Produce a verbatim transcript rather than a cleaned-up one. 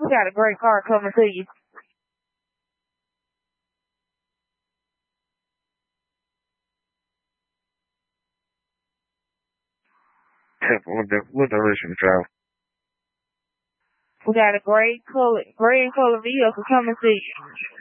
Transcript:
We got a great car coming to you. What, the, what direction to travel? We got a gray color, gray and color vehicle coming to you.